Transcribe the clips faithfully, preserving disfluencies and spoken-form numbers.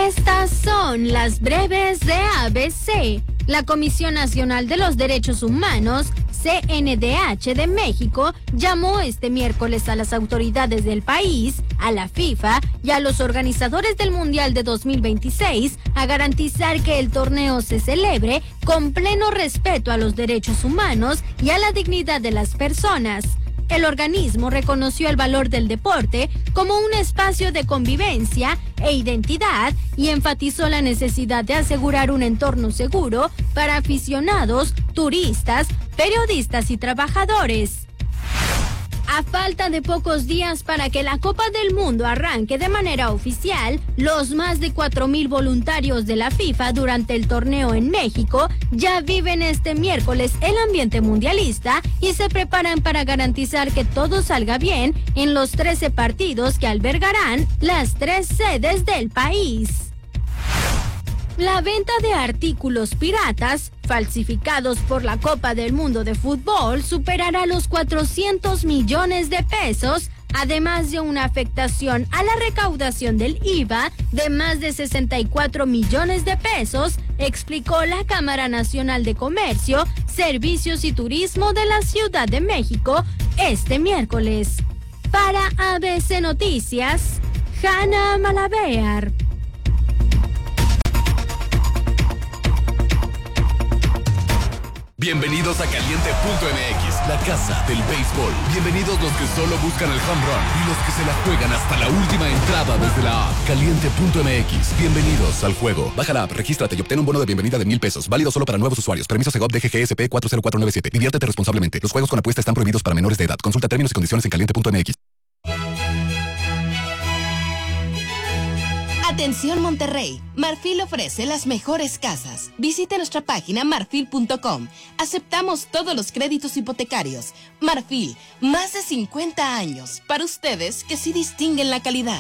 Estas son las breves de A B C. La Comisión Nacional de los Derechos Humanos, C N D H de México, llamó este miércoles a las autoridades del país, a la FIFA y a los organizadores del Mundial de dos mil veintiséis a garantizar que el torneo se celebre con pleno respeto a los derechos humanos y a la dignidad de las personas. El organismo reconoció el valor del deporte como un espacio de convivencia e identidad y enfatizó la necesidad de asegurar un entorno seguro para aficionados, turistas, periodistas y trabajadores. A falta de pocos días para que la Copa del Mundo arranque de manera oficial, los más de cuatro mil voluntarios de la FIFA durante el torneo en México ya viven este miércoles el ambiente mundialista y se preparan para garantizar que todo salga bien en los trece partidos que albergarán las tres sedes del país. La venta de artículos piratas, falsificados por la Copa del Mundo de Fútbol, superará los cuatrocientos millones de pesos, además de una afectación a la recaudación del I V A de más de sesenta y cuatro millones de pesos, explicó la Cámara Nacional de Comercio, Servicios y Turismo de la Ciudad de México este miércoles. Para A B C Noticias, Hanna Malavear. Bienvenidos a Caliente punto M X, la casa del béisbol. Bienvenidos los que solo buscan el home run y los que se la juegan hasta la última entrada desde la app. Caliente punto M X, bienvenidos al juego. Baja la app, regístrate y obtén un bono de bienvenida de mil pesos. Válido solo para nuevos usuarios. Permiso Segov D G G S P cuatro cero cuatro nueve siete. Diviértete responsablemente. Los juegos con apuesta están prohibidos para menores de edad. Consulta términos y condiciones en caliente punto M X. Atención Monterrey, Marfil ofrece las mejores casas. Visite nuestra página marfil punto com. Aceptamos todos los créditos hipotecarios. Marfil, más de cincuenta años para ustedes que sí distinguen la calidad.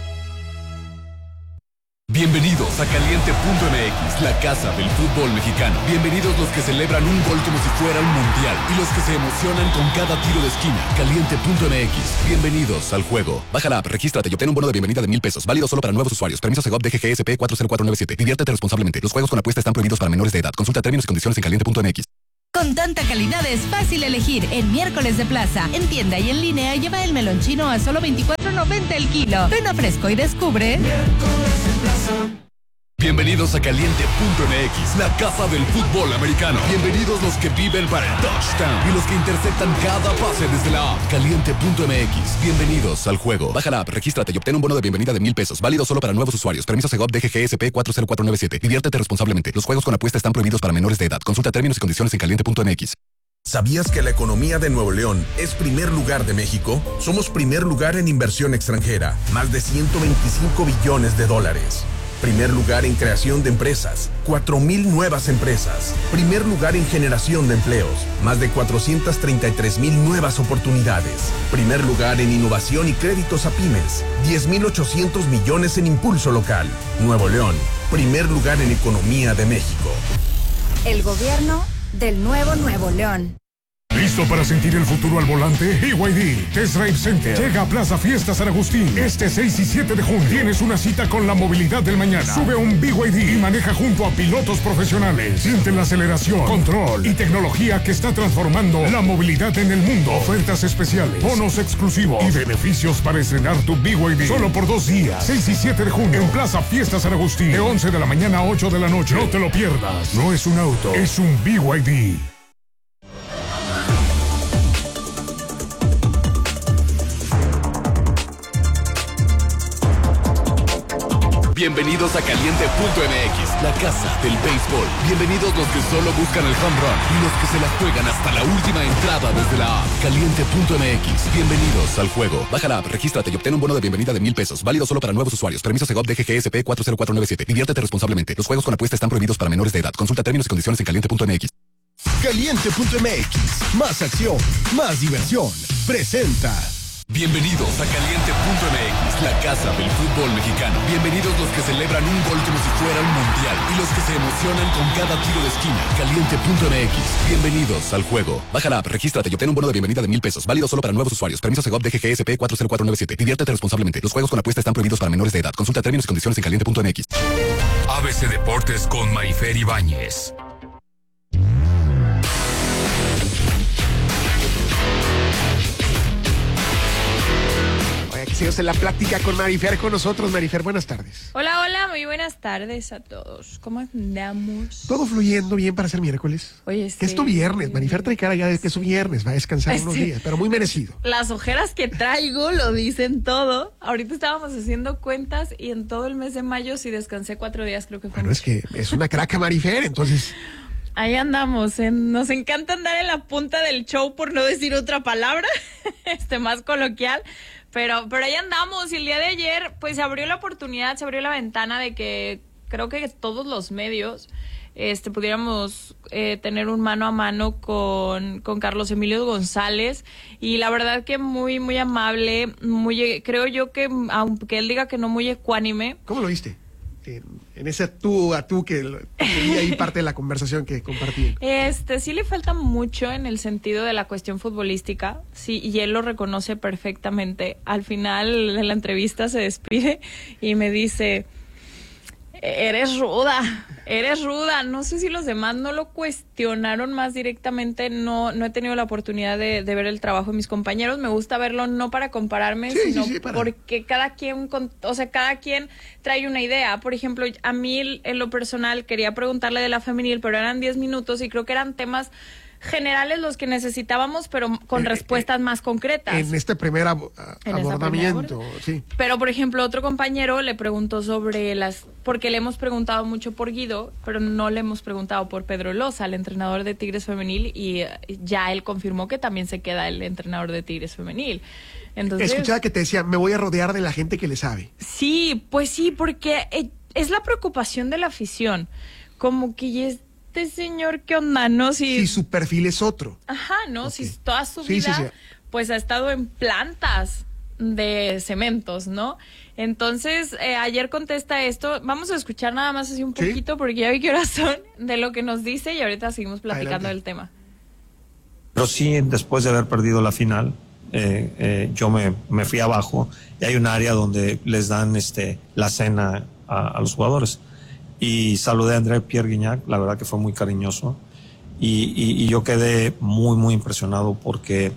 Bienvenidos a Caliente punto M X, la casa del fútbol mexicano. Bienvenidos los que celebran un gol como si fuera un mundial y los que se emocionan con cada tiro de esquina. Caliente punto M X, bienvenidos al juego. Baja la app, regístrate y obtén un bono de bienvenida de mil pesos. Válido solo para nuevos usuarios. Permiso Segov D G G S P cuatro cero cuatro nueve siete. Diviértete responsablemente. Los juegos con apuesta están prohibidos para menores de edad. Consulta términos y condiciones en caliente punto M X. Con tanta calidad es fácil elegir. En Miércoles de Plaza, en tienda y en línea, lleva el melón chino a solo veinticuatro noventa el kilo. Ven a Fresco y descubre Miércoles en Plaza. Bienvenidos a Caliente punto M X, la casa del fútbol americano. Bienvenidos los que viven para el touchdown y los que interceptan cada pase desde la app. Caliente punto M X, bienvenidos al juego. Baja la app, regístrate y obtén un bono de bienvenida de mil pesos. Válido solo para nuevos usuarios. Permiso Segov D G G S P cuatro cero cuatro nueve siete. Diviértete responsablemente. Los juegos con apuesta están prohibidos para menores de edad. Consulta términos y condiciones en caliente punto M X. ¿Sabías que la economía de Nuevo León es primer lugar de México? Somos primer lugar en inversión extranjera, más de ciento veinticinco billones de dólares. Primer lugar en creación de empresas, cuatro mil nuevas empresas. Primer lugar en generación de empleos, más de cuatrocientas treinta y tres mil nuevas oportunidades. Primer lugar en innovación y créditos a pymes, diez mil ochocientos millones en impulso local. Nuevo León, primer lugar en economía de México. El gobierno del nuevo Nuevo León. ¿Listo para sentir el futuro al volante? B Y D Test Drive Center llega a Plaza Fiesta San Agustín este seis y siete de junio. Tienes una cita con la movilidad del mañana. Sube a un B Y D y maneja junto a pilotos profesionales. Siente la aceleración, control y tecnología que está transformando la movilidad en el mundo. Ofertas especiales, bonos exclusivos y beneficios para estrenar tu B Y D. Solo por dos días, seis y siete de junio, en Plaza Fiesta San Agustín, de once de la mañana a ocho de la noche. No te lo pierdas. No es un auto, es un B Y D. Bienvenidos a Caliente punto M X, la casa del béisbol. Bienvenidos los que solo buscan el home run y los que se la juegan hasta la última entrada desde la app. Caliente punto M X, bienvenidos al juego. Baja la app, regístrate y obtén un bono de bienvenida de mil pesos. Válido solo para nuevos usuarios. Permiso Segov D G G S P cuatro cero cuatro nueve siete. Diviértete responsablemente. Los juegos con apuesta están prohibidos para menores de edad. Consulta términos y condiciones en caliente punto M X. Caliente punto M X, más acción, más diversión. Presenta Bienvenidos a Caliente punto M X, la casa del fútbol mexicano. Bienvenidos los que celebran un gol como si fuera un mundial y los que se emocionan con cada tiro de esquina. Caliente punto M X, bienvenidos al juego. Baja la app, regístrate y obtén un bono de bienvenida de mil pesos, válido solo para nuevos usuarios. Permiso Segov D G G S P cuatro cero cuatro nueve siete. Diviértete responsablemente. Los juegos con apuesta están prohibidos para menores de edad. Consulta términos y condiciones en caliente punto M X. A B C Deportes con Marifer Ibáñez. Seguimos en la plática con Marifer, con nosotros. Marifer, buenas tardes. Hola, hola, muy buenas tardes a todos. ¿Cómo andamos? Todo fluyendo bien para ser miércoles. Oye, sí. Que es tu viernes. Marifer trae cara ya de que es su viernes, va a descansar este, unos días, pero muy merecido. Las ojeras que traigo lo dicen todo. Ahorita estábamos haciendo cuentas y en todo el mes de mayo sí descansé cuatro días, creo que fue. Bueno, es que es una craca Marifer, entonces... Ahí andamos, ¿eh? Nos encanta andar en la punta del show, por no decir otra palabra, este más coloquial. Pero, pero ahí andamos, y el día de ayer, pues se abrió la oportunidad, se abrió la ventana de que creo que todos los medios este, pudiéramos eh, tener un mano a mano con, con Carlos Emilio González, y la verdad que muy, muy amable, muy, creo yo que, aunque él diga que no, muy ecuánime. ¿Cómo lo viste? En ese tú a tú que tenía ahí parte de la conversación que compartí. Este, sí le falta mucho en el sentido de la cuestión futbolística, sí, y él lo reconoce perfectamente. Al final de la entrevista se despide y me dice, eres ruda, eres ruda. No sé si los demás no lo cuestionaron más directamente, no, no he tenido la oportunidad de, de ver el trabajo de mis compañeros. Me gusta verlo no para compararme, sí, sino sí, sí, para... porque cada quien, o sea, cada quien trae una idea. Por ejemplo, a mí en lo personal quería preguntarle de la femenil, pero eran diez minutos y creo que eran temas generales los que necesitábamos, pero con en, respuestas en, más concretas. En este primer ab en abordamiento, sí. Pero, por ejemplo, otro compañero le preguntó sobre las... Porque le hemos preguntado mucho por Guido, pero no le hemos preguntado por Pedro Loza, el entrenador de Tigres Femenil, y ya él confirmó que también se queda el entrenador de Tigres Femenil. Entonces, escuchaba que te decía, me voy a rodear de la gente que le sabe. Sí, pues sí, porque es la preocupación de la afición. Como que es... Este señor, ¿qué onda? ¿No? Si, si su perfil es otro. Ajá, ¿no? Okay. Si toda su sí, vida, sí, sí. pues ha estado en plantas de cementos, ¿no? Entonces, eh, ayer contesta esto. Vamos a escuchar nada más así un poquito, ¿sí? Porque ya vi qué horas son, de lo que nos dice, y ahorita seguimos platicando Adelante. del tema. Pero sí, después de haber perdido la final, eh, eh, yo me, me fui abajo, y hay un área donde les dan este la cena a, a los jugadores. Y saludé a André Pierre Guignac, la verdad que fue muy cariñoso, y, y, y yo quedé muy, muy impresionado porque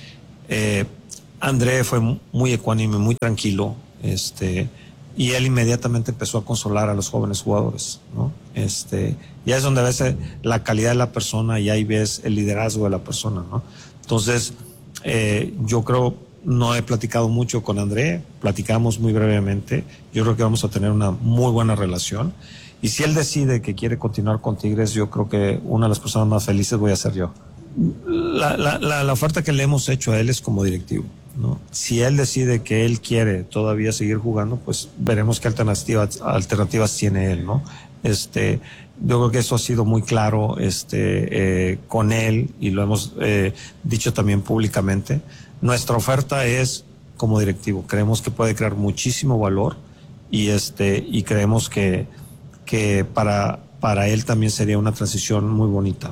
eh, André fue muy ecuánime, muy tranquilo, este, y él inmediatamente empezó a consolar a los jóvenes jugadores, ¿no? Este, ya es donde ves la calidad de la persona y ahí ves el liderazgo de la persona, ¿no? Entonces, eh, yo creo, no he platicado mucho con André, platicamos muy brevemente, yo creo que vamos a tener una muy buena relación. Y si él decide que quiere continuar con Tigres, yo creo que una de las personas más felices voy a ser yo. La, la, la, la oferta que le hemos hecho a él es como directivo, ¿no? Si él decide que él quiere todavía seguir jugando, pues veremos qué alternativas, alternativas tiene él, ¿no? Este, yo creo que eso ha sido muy claro este, eh, con él, y lo hemos eh, dicho también públicamente. Nuestra oferta es como directivo. Creemos que puede crear muchísimo valor, y, este, y creemos que que para, para él también sería una transición muy bonita.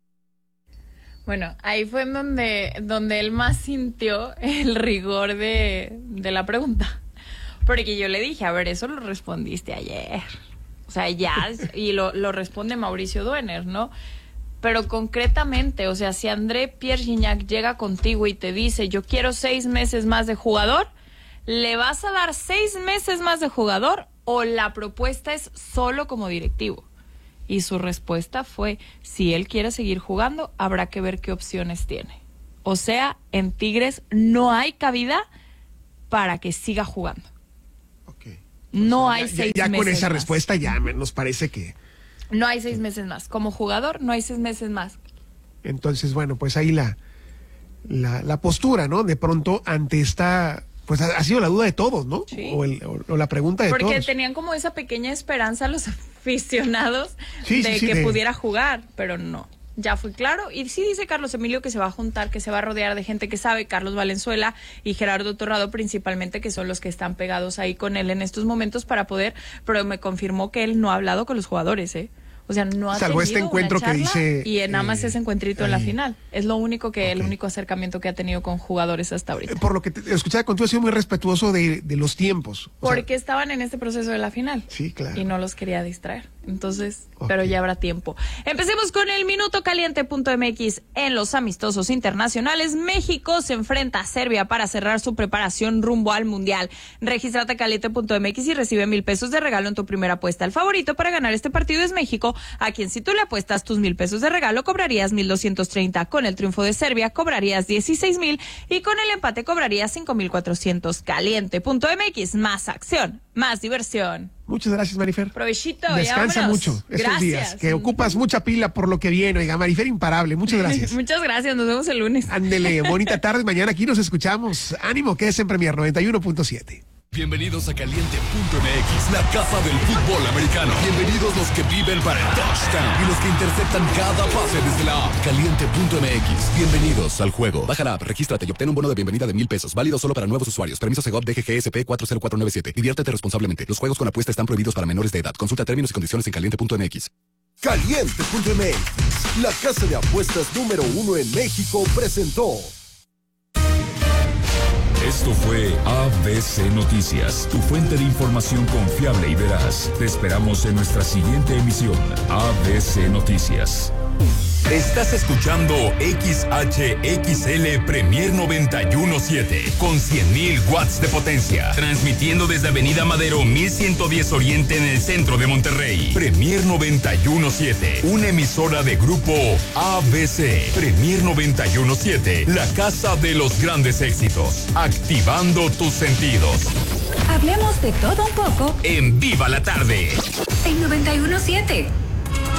Bueno, ahí fue en donde, donde él más sintió el rigor de, de la pregunta. Porque yo le dije, a ver, eso lo respondiste ayer. O sea, ya, y lo, lo responde Mauricio Duener, ¿no? Pero concretamente, o sea, si André Pierre Guignac llega contigo y te dice, yo quiero seis meses más de jugador, ¿le vas a dar seis meses más de jugador o la propuesta es solo como directivo? Y su respuesta fue, si él quiere seguir jugando, habrá que ver qué opciones tiene. O sea, en Tigres no hay cabida para que siga jugando. Okay. No sea, hay ya, seis ya, ya meses con esa más. respuesta ya nos parece que... No hay seis meses más. Como jugador no hay seis meses más. Entonces, bueno, pues ahí la, la, la postura, ¿no? De pronto ante esta... Pues ha, ha sido la duda de todos, ¿no? Sí. O, el, o, o la pregunta de Porque todos. Porque tenían como esa pequeña esperanza los aficionados sí, de sí, sí, que de... pudiera jugar, pero no. ya fue claro. Y sí dice Carlos Emilio que se va a juntar, que se va a rodear de gente que sabe, Carlos Valenzuela y Gerardo Torrado principalmente, que son los que están pegados ahí con él en estos momentos para poder, pero me confirmó que él no ha hablado con los jugadores, ¿eh? O sea, no ha Salvo tenido este encuentro una charla que dice, y nada más eh, ese encuentrito ahí. en la final. Es lo único que, Okay. el único acercamiento que ha tenido con jugadores hasta ahorita. Por lo que te, escuchaba contigo, ha sido muy respetuoso de, de los tiempos. O sea, Porque estaban en este proceso de la final. Sí, claro. Y no los quería distraer. Entonces, Ok. pero ya habrá tiempo. Empecemos con el minuto caliente punto m x. En los amistosos internacionales, México se enfrenta a Serbia para cerrar su preparación rumbo al Mundial. Regístrate a caliente punto m x y recibe mil pesos de regalo en tu primera apuesta. El favorito para ganar este partido es México, a quien si tú le apuestas tus mil pesos de regalo, cobrarías mil doscientos treinta. Con el triunfo de Serbia, cobrarías dieciséis mil y con el empate cobrarías cinco mil cuatrocientos. caliente punto m x, más acción, más diversión. Muchas gracias, Marifer. Provechito. Descansa mucho estos Gracias. días, que ocupas mucha pila por lo que viene. Oiga, Marifer imparable, muchas gracias. Muchas gracias, nos vemos el lunes. Ándele, bonita tarde, mañana aquí nos escuchamos. Ánimo, que es en Premier noventa y uno punto siete. Bienvenidos a Caliente punto m x, la casa del fútbol americano. Bienvenidos los que viven para el touchdown y los que interceptan cada pase desde la app. Caliente punto m x. Bienvenidos al juego. Baja la app, regístrate y obtén un bono de bienvenida de mil pesos. Válido solo para nuevos usuarios. Permiso Segov D G G S P cuatro cero cuatro nueve siete. Diviértete responsablemente. Los juegos con apuesta están prohibidos para menores de edad. Consulta términos y condiciones en caliente punto m x. Caliente punto m x, la casa de apuestas número uno en México, presentó. Esto fue A B C Noticias, tu fuente de información confiable y veraz. Te esperamos en nuestra siguiente emisión, A B C Noticias. Estás escuchando X H X L Premier noventa y uno punto siete con cien mil watts de potencia, transmitiendo desde Avenida Madero mil ciento diez Oriente en el centro de Monterrey. Premier noventa y uno punto siete, una emisora de grupo A B C. Premier noventa y uno punto siete, la casa de los grandes éxitos, activando tus sentidos. Hablemos de todo un poco En Viva la Tarde. en noventa y uno punto siete.